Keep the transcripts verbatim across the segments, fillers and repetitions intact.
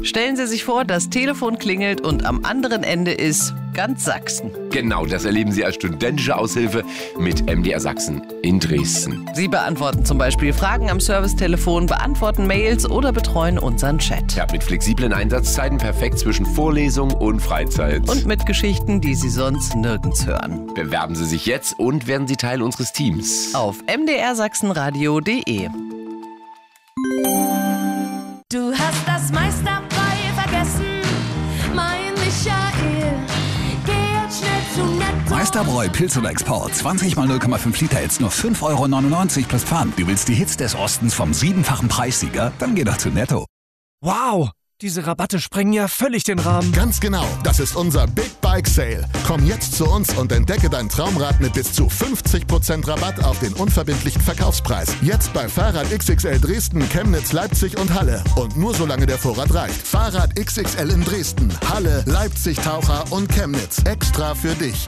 Stellen Sie sich vor, das Telefon klingelt und am anderen Ende ist ganz Sachsen. Genau, das erleben Sie als studentische Aushilfe mit M D R Sachsen in Dresden. Sie beantworten zum Beispiel Fragen am Servicetelefon, beantworten Mails oder betreuen unseren Chat. Ja, mit flexiblen Einsatzzeiten perfekt zwischen Vorlesung und Freizeit. Und mit Geschichten, die Sie sonst nirgends hören. Bewerben Sie sich jetzt und werden Sie Teil unseres Teams. Auf m d r sachsenradio punkt d e. Du hast das meiste dabei vergessen, mein Michael. Geh jetzt schnell zu Netto. Meisterbräu Pilz oder Export. zwanzig mal null Komma fünf Liter jetzt nur fünf Euro neunundneunzig plus Pfand. Du willst die Hits des Ostens vom siebenfachen Preissieger? Dann geh doch zu Netto. Wow, diese Rabatte sprengen ja völlig den Rahmen. Ganz genau, das ist unser Big Bike Sale. Komm jetzt zu uns und entdecke dein Traumrad mit bis zu fünfzig Prozent Rabatt auf den unverbindlichen Verkaufspreis. Jetzt bei Fahrrad X X L Dresden, Chemnitz, Leipzig und Halle. Und nur solange der Vorrat reicht. Fahrrad X X L in Dresden, Halle, Leipzig, Taucher und Chemnitz. Extra für dich.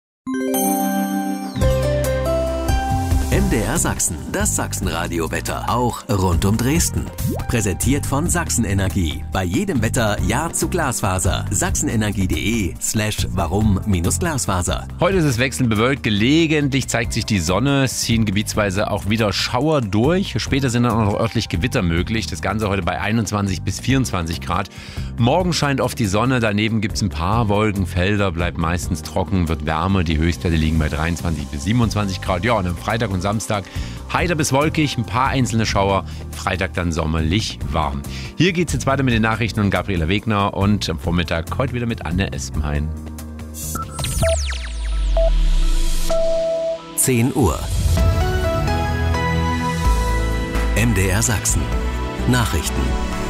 M D R Sachsen, das Sachsenradio-Wetter, auch rund um Dresden. Präsentiert von Sachsenenergie. Bei jedem Wetter Ja zu Glasfaser. sachsenenergie.de slash warum minus Glasfaser. Heute ist es wechselnd bewölkt, gelegentlich zeigt sich die Sonne, es ziehen gebietsweise auch wieder Schauer durch. Später sind dann auch noch örtlich Gewitter möglich. Das Ganze heute bei einundzwanzig bis vierundzwanzig Grad. Morgen scheint oft die Sonne, daneben gibt es ein paar Wolkenfelder, bleibt meistens trocken, wird wärmer. Die Höchstwerte liegen bei dreiundzwanzig bis siebenundzwanzig Grad. Ja, und am Freitag und Samstag heiter bis wolkig, ein paar einzelne Schauer, Freitag dann sommerlich warm. Hier geht es jetzt weiter mit den Nachrichten und Gabriela Wegner und am Vormittag heute wieder mit Anne Espenhain. zehn Uhr. M D R Sachsen. Nachrichten.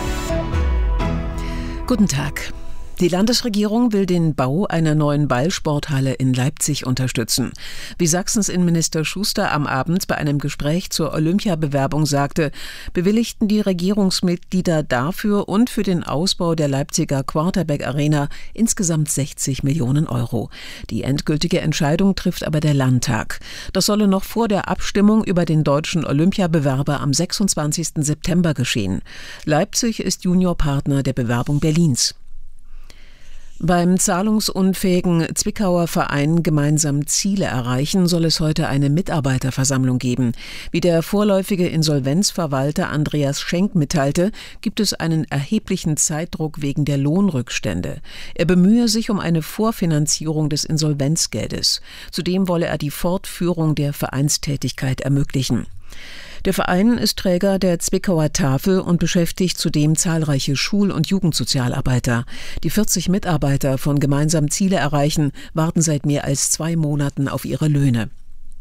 Guten Tag. Die Landesregierung will den Bau einer neuen Ballsporthalle in Leipzig unterstützen. Wie Sachsens Innenminister Schuster am Abend bei einem Gespräch zur Olympiabewerbung sagte, bewilligten die Regierungsmitglieder dafür und für den Ausbau der Leipziger Quarterback Arena insgesamt sechzig Millionen Euro. Die endgültige Entscheidung trifft aber der Landtag. Das solle noch vor der Abstimmung über den deutschen Olympiabewerber am sechsundzwanzigsten September geschehen. Leipzig ist Juniorpartner der Bewerbung Berlins. Beim zahlungsunfähigen Zwickauer Verein Gemeinsam Ziele erreichen soll es heute eine Mitarbeiterversammlung geben. Wie der vorläufige Insolvenzverwalter Andreas Schenk mitteilte, gibt es einen erheblichen Zeitdruck wegen der Lohnrückstände. Er bemühe sich um eine Vorfinanzierung des Insolvenzgeldes. Zudem wolle er die Fortführung der Vereinstätigkeit ermöglichen. Der Verein ist Träger der Zwickauer Tafel und beschäftigt zudem zahlreiche Schul- und Jugendsozialarbeiter. Die vierzig Mitarbeiter von Gemeinsam Ziele erreichen warten seit mehr als zwei Monaten auf ihre Löhne.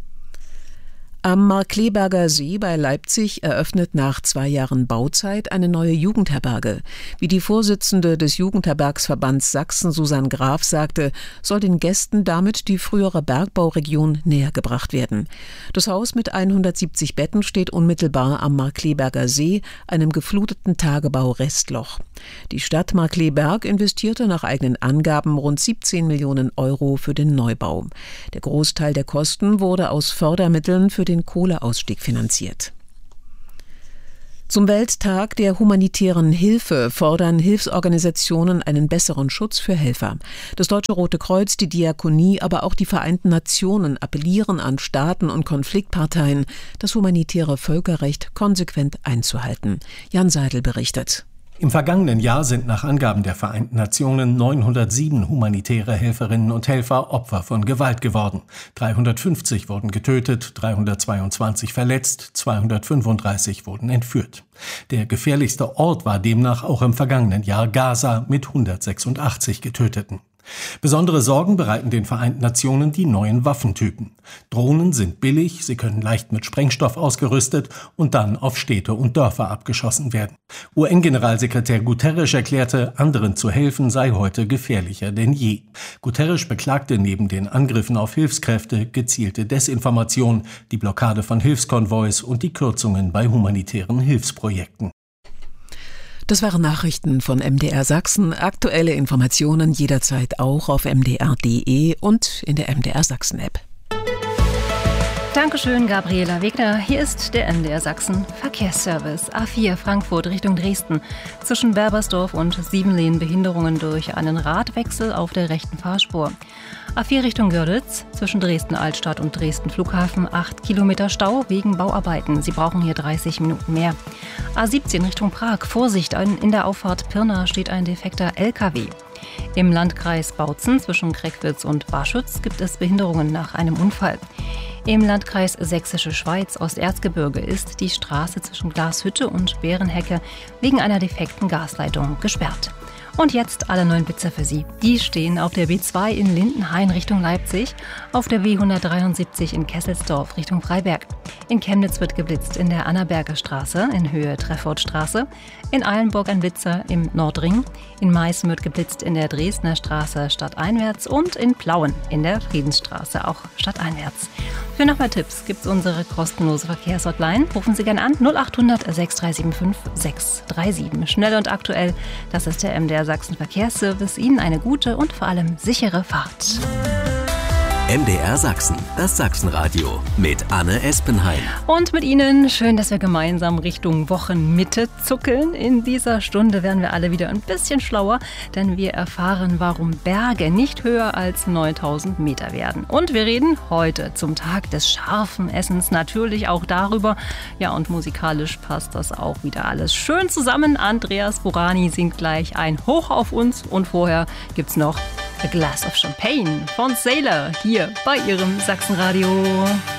Am Markkleeberger See bei Leipzig eröffnet nach zwei Jahren Bauzeit eine neue Jugendherberge. Wie die Vorsitzende des Jugendherbergsverbands Sachsen, Susanne Graf, sagte, soll den Gästen damit die frühere Bergbauregion näher gebracht werden. Das Haus mit hundertsiebzig Betten steht unmittelbar am Markkleeberger See, einem gefluteten Tagebau-Restloch. Die Stadt Markkleeberg investierte nach eigenen Angaben rund siebzehn Millionen Euro für den Neubau. Der Großteil der Kosten wurde aus Fördermitteln für den Kohleausstieg finanziert. Zum Welttag der humanitären Hilfe fordern Hilfsorganisationen einen besseren Schutz für Helfer. Das Deutsche Rote Kreuz, die Diakonie, aber auch die Vereinten Nationen appellieren an Staaten und Konfliktparteien, das humanitäre Völkerrecht konsequent einzuhalten. Jan Seidel berichtet. Im vergangenen Jahr sind nach Angaben der Vereinten Nationen neunhundertsieben humanitäre Helferinnen und Helfer Opfer von Gewalt geworden. dreihundertfünfzig wurden getötet, dreihundertzweiundzwanzig verletzt, zweihundertfünfunddreißig wurden entführt. Der gefährlichste Ort war demnach auch im vergangenen Jahr Gaza mit hundertsechsundachtzig Getöteten. Besondere Sorgen bereiten den Vereinten Nationen die neuen Waffentypen. Drohnen sind billig, sie können leicht mit Sprengstoff ausgerüstet und dann auf Städte und Dörfer abgeschossen werden. U N-Generalsekretär Guterres erklärte, anderen zu helfen sei heute gefährlicher denn je. Guterres beklagte neben den Angriffen auf Hilfskräfte gezielte Desinformation, die Blockade von Hilfskonvois und die Kürzungen bei humanitären Hilfsprojekten. Das waren Nachrichten von M D R Sachsen. Aktuelle Informationen jederzeit auch auf m d r punkt d e und in der M D R Sachsen App. Dankeschön, Gabriela Wegner. Hier ist der M D R Sachsen Verkehrsservice. A vier Frankfurt Richtung Dresden. Zwischen Berbersdorf und Siebenlehen Behinderungen durch einen Radwechsel auf der rechten Fahrspur. A vier Richtung Görlitz. Zwischen Dresden-Altstadt und Dresden-Flughafen acht Kilometer Stau wegen Bauarbeiten. Sie brauchen hier dreißig Minuten mehr. A siebzehn Richtung Prag. Vorsicht, in der Auffahrt Pirna steht ein defekter L K W. Im Landkreis Bautzen zwischen Kreckwitz und Barschütz gibt es Behinderungen nach einem Unfall. Im Landkreis Sächsische Schweiz Osterzgebirge ist die Straße zwischen Glashütte und Bärenhecke wegen einer defekten Gasleitung gesperrt. Und jetzt alle neuen Blitzer für Sie. Die stehen auf der B zwei in Lindenhain Richtung Leipzig, auf der B hundertdreiundsiebzig in Kesselsdorf Richtung Freiberg. In Chemnitz wird geblitzt in der Annaberger Straße in Höhe Treffortstraße, in Eilenburg ein Blitzer im Nordring, in Meißen wird geblitzt in der Dresdner Straße stadteinwärts und in Plauen in der Friedensstraße auch stadteinwärts. Für noch mehr Tipps gibt es unsere kostenlose Verkehrshotline. Rufen Sie gerne an null acht hundert sechs drei sieben fünf sechs drei sieben. Schnell und aktuell, das ist der M D R Sachsen Verkehrsservice. Ihnen eine gute und vor allem sichere Fahrt. M D R Sachsen, das Sachsenradio mit Anne Espenheim. Und mit Ihnen schön, dass wir gemeinsam Richtung Wochenmitte zuckeln. In dieser Stunde werden wir alle wieder ein bisschen schlauer, denn wir erfahren, warum Berge nicht höher als neuntausend Meter werden. Und wir reden heute zum Tag des scharfen Essens natürlich auch darüber. Ja, und musikalisch passt das auch wieder alles schön zusammen. Andreas Burani singt gleich ein Hoch auf uns und vorher gibt's noch A Glass of Champagne von Sailor hier bei Ihrem Sachsenradio.